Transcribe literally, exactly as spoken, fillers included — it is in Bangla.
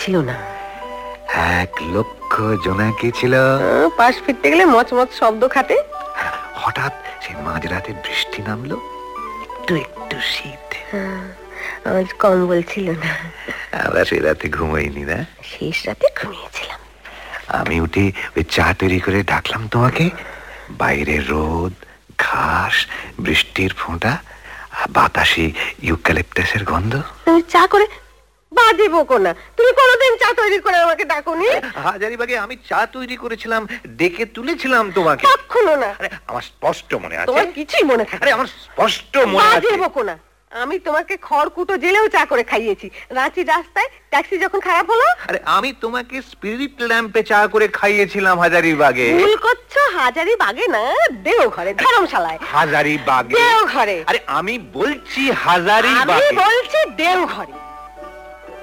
ছিল না। এক লক্ষ জোনাকি ছিল। পাশ ফিরতে গেলে মচমচ শব্দ খাটে। হঠাৎ সেই মাঝরাতে বৃষ্টি নামলো, একটু একটু শীত। আমার কম্বল ছিল না। আমরা সে রাতে ঘুমাইনি না? শেষ রাতে ঘুমিয়েছিলাম। আমি উঠে ওই চা তৈরি করে ডাকলাম তোমাকে। বাইরে রোদ, ঘাস, বৃষ্টির ফোঁটা, বাতাসে ইউক্যালিপটাসের গন্ধ। তুমি চা করে বাজে বকো না। তুমি কোনোদিন চা তৈরি করে আমাকে ডাকোনি। হাজারিবাগে আমি চা তৈরি করেছিলাম, ডেকে তুলেছিলাম তোমাকে। কখনো না। আরে আমার স্পষ্ট মনে আছে। তোমার কিছুই মনে থাকে? আরে আমার স্পষ্ট মনে আছে। বাজে বকো না। আমি তোমাকে খড়কুটো জেলেও চা করে খাইয়েছি। রাঁচি রাস্তায় ট্যাক্সি যখন খারাপ হলো। আরে আমি তোমাকে স্পিরিট ল্যাম্পে চা করে খাইয়েছিলাম হাজারিবাগে। ভুল করছো। হাজারিবাগে না, দেওঘরে, ধর্মশালায়। হাজারিবাগে? দেওঘরে। আরে আমি বলছি হাজারিবাগে। আমি বলছি দেওঘরে।